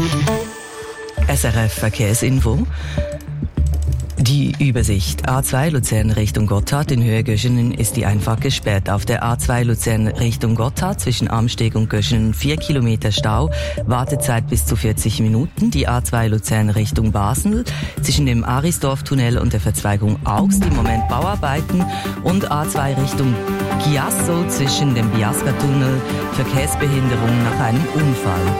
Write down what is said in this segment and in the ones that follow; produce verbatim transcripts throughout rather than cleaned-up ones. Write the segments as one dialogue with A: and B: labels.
A: S R F Verkehrsinfo. Die Übersicht. A zwei Luzern Richtung Gotthard in Höhe Göschenen ist die Einfahrt gesperrt. Auf der A zwei Luzern Richtung Gotthard zwischen Amsteg und Göschenen vier Kilometer Stau, Wartezeit bis zu vierzig Minuten. Die A zwei Luzern Richtung Basel zwischen dem Arisdorf-Tunnel und der Verzweigung Augst im Moment Bauarbeiten und A zwei Richtung Chiasso zwischen dem Biasca-Tunnel Verkehrsbehinderung nach einem Unfall.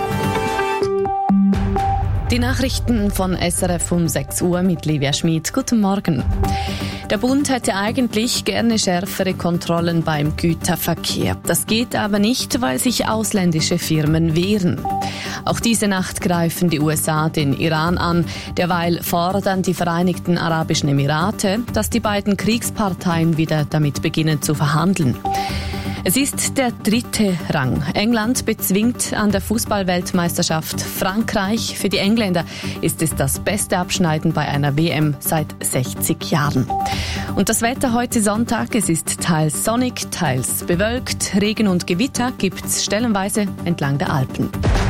B: Die Nachrichten von S R F um sechs Uhr mit Livia Schmid. Guten Morgen. Der Bund hätte eigentlich gerne schärfere Kontrollen beim Güterverkehr. Das geht aber nicht, weil sich ausländische Firmen wehren. Auch diese Nacht greifen die U S A den Iran an. Derweil fordern die Vereinigten Arabischen Emirate, dass die beiden Kriegsparteien wieder damit beginnen zu verhandeln. Es ist der dritte Rang. England bezwingt an der Fußball-Weltmeisterschaft Frankreich. Für die Engländer ist es das beste Abschneiden bei einer W M seit sechzig Jahren. Und das Wetter heute Sonntag, es ist teils sonnig, teils bewölkt. Regen und Gewitter gibt's stellenweise entlang der Alpen.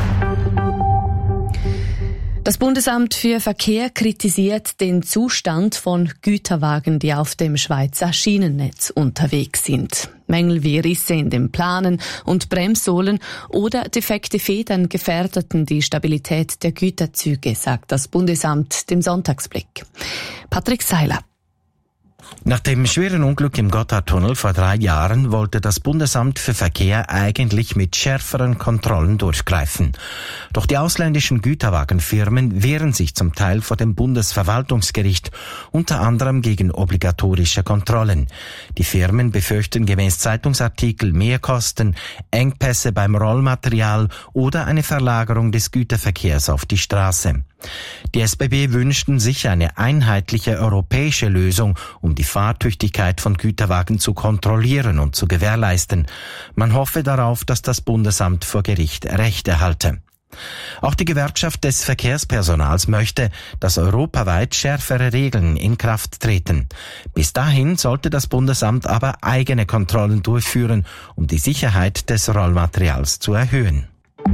B: Das Bundesamt für Verkehr kritisiert den Zustand von Güterwagen, die auf dem Schweizer Schienennetz unterwegs sind. Mängel wie Risse in den Planen und Bremssohlen oder defekte Federn gefährdeten die Stabilität der Güterzüge, sagt das Bundesamt dem Sonntagsblick. Patrick Seiler.
C: Nach dem schweren Unglück im Gotthardtunnel vor drei Jahren wollte das Bundesamt für Verkehr eigentlich mit schärferen Kontrollen durchgreifen. Doch die ausländischen Güterwagenfirmen wehren sich zum Teil vor dem Bundesverwaltungsgericht, unter anderem gegen obligatorische Kontrollen. Die Firmen befürchten gemäß Zeitungsartikel Mehrkosten, Engpässe beim Rollmaterial oder eine Verlagerung des Güterverkehrs auf die Straße. Die S B B wünschten sich eine einheitliche europäische Lösung, um die Fahrtüchtigkeit von Güterwagen zu kontrollieren und zu gewährleisten. Man hoffe darauf, dass das Bundesamt vor Gericht Recht erhalte. Auch die Gewerkschaft des Verkehrspersonals möchte, dass europaweit schärfere Regeln in Kraft treten. Bis dahin sollte das Bundesamt aber eigene Kontrollen durchführen, um die Sicherheit des Rollmaterials zu erhöhen.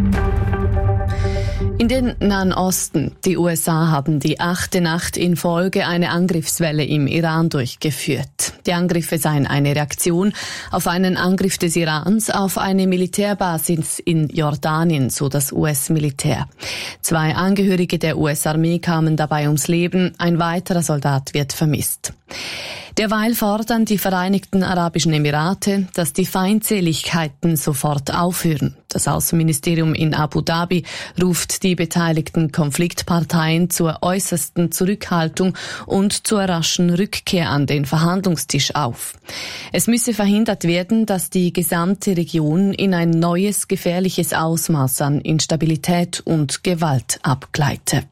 B: In den Nahen Osten. Die U S A haben die achte Nacht in Folge eine Angriffswelle im Iran durchgeführt. Die Angriffe seien eine Reaktion auf einen Angriff des Irans auf eine Militärbasis in Jordanien, so das U S-Militär. Zwei Angehörige der U S-Armee kamen dabei ums Leben, ein weiterer Soldat wird vermisst. Derweil fordern die Vereinigten Arabischen Emirate, dass die Feindseligkeiten sofort aufhören. Das Außenministerium in Abu Dhabi ruft die beteiligten Konfliktparteien zur äußersten Zurückhaltung und zur raschen Rückkehr an den Verhandlungstisch auf. Es müsse verhindert werden, dass die gesamte Region in ein neues gefährliches Ausmaß an Instabilität und Gewalt abgleite.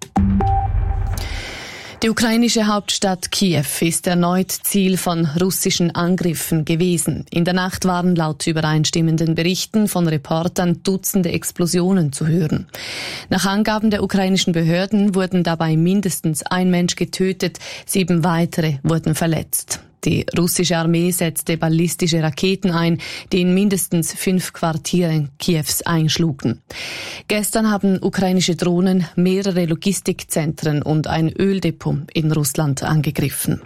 B: Die ukrainische Hauptstadt Kiew ist erneut Ziel von russischen Angriffen gewesen. In der Nacht waren laut übereinstimmenden Berichten von Reportern Dutzende Explosionen zu hören. Nach Angaben der ukrainischen Behörden wurden dabei mindestens ein Mensch getötet, sieben weitere wurden verletzt. Die russische Armee setzte ballistische Raketen ein, die in mindestens fünf Quartieren Kiews einschlugen. Gestern haben ukrainische Drohnen mehrere Logistikzentren und ein Öldepot in Russland angegriffen.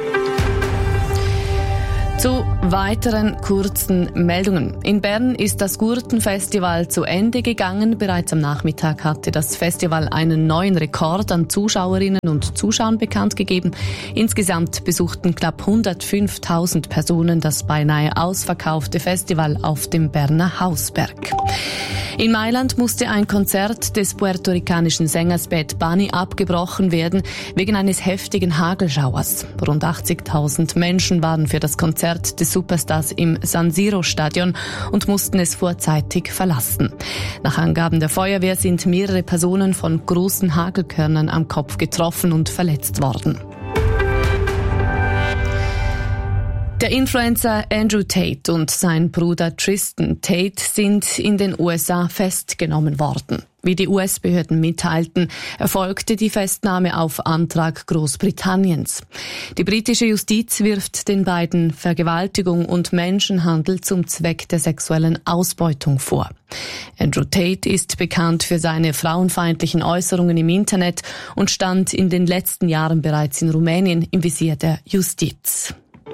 B: Zu weiteren kurzen Meldungen. In Bern ist das Gurtenfestival zu Ende gegangen. Bereits am Nachmittag hatte das Festival einen neuen Rekord an Zuschauerinnen und Zuschauern bekannt gegeben. Insgesamt besuchten knapp hundertfünftausend Personen das beinahe ausverkaufte Festival auf dem Berner Hausberg. In Mailand musste ein Konzert des puerto-ricanischen Sängers Bad Bunny abgebrochen werden, wegen eines heftigen Hagelschauers. Rund achtzigtausend Menschen waren für das Konzert des Superstars im San Siro-Stadion und mussten es vorzeitig verlassen. Nach Angaben der Feuerwehr sind mehrere Personen von großen Hagelkörnern am Kopf getroffen und verletzt worden. Der Influencer Andrew Tate und sein Bruder Tristan Tate sind in den U S A festgenommen worden. Wie die U S-Behörden mitteilten, erfolgte die Festnahme auf Antrag Großbritanniens. Die britische Justiz wirft den beiden Vergewaltigung und Menschenhandel zum Zweck der sexuellen Ausbeutung vor. Andrew Tate ist bekannt für seine frauenfeindlichen Äußerungen im Internet und stand in den letzten Jahren bereits in Rumänien im Visier der Justiz.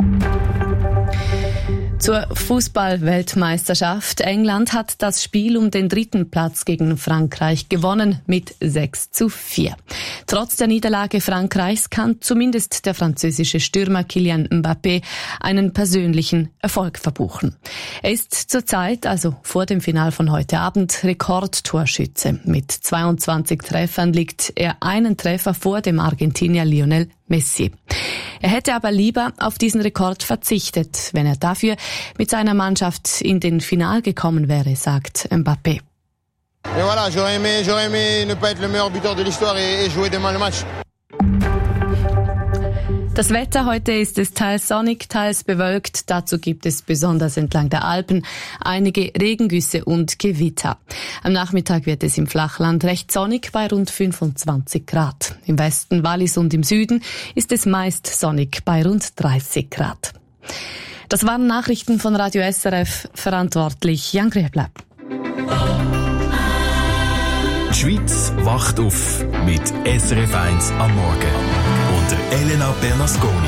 B: Zur Fußball-Weltmeisterschaft. England hat das Spiel um den dritten Platz gegen Frankreich gewonnen mit sechs zu vier. Trotz der Niederlage Frankreichs kann zumindest der französische Stürmer Kylian Mbappé einen persönlichen Erfolg verbuchen. Er ist zurzeit, also vor dem Finale von heute Abend, Rekordtorschütze. Mit zweiundzwanzig Treffern liegt er einen Treffer vor dem Argentinier Lionel Messi. Er hätte aber lieber auf diesen Rekord verzichtet, wenn er dafür mit seiner Mannschaft in den Final gekommen wäre, sagt Mbappé.
D: Et voilà, j'aurais aimé, j'aurais aimé ne pas être le meilleur buteur de l'histoire et, et jouer demain le match.
B: Das Wetter heute ist es teils sonnig, teils bewölkt. Dazu gibt es besonders entlang der Alpen einige Regengüsse und Gewitter. Am Nachmittag wird es im Flachland recht sonnig bei rund fünfundzwanzig Grad. Im Westen Wallis und im Süden ist es meist sonnig bei rund dreißig Grad. Das waren Nachrichten von Radio S R F, verantwortlich Jan Gräbler.
E: Die Schweiz wacht auf mit S R F eins am Morgen. Unter Elena Bernasconi.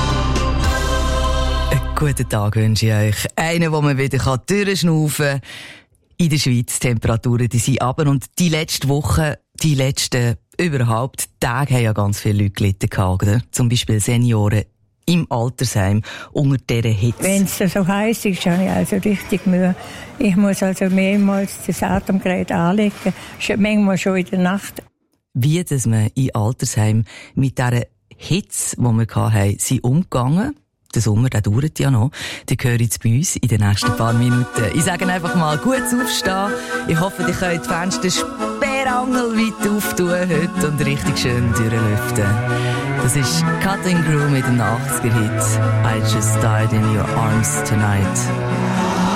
A: Einen guten Tag wünsche ich euch. Einen, wo man wieder durchschnaufen kann. In der Schweiz, die Temperaturen, die sind runter. Und die letzte Woche, die letzten überhaupt Tage haben ja ganz viele Leute gelitten gehabt, oder? Zum Beispiel Senioren im Altersheim unter dieser Hitze.
F: Wenn es so heiß ist, habe ich also richtig Mühe. Ich muss also mehrmals das Atemgerät anlegen, manchmal schon in der Nacht.
A: Wie dass man im Altersheim mit dieser Hitze, die wir hatten, sind umgegangen. Der Sommer, der dauert ja noch. Die hören jetzt bei uns in den nächsten paar Minuten. Ich sage einfach mal, gut aufstehen. Ich hoffe, ihr könnt die Fenster sperrangelweit auftun heute und richtig schön durchlüften. Das ist Cutting Crew mit dem achtziger-Hit I Just Died in Your Arms Tonight.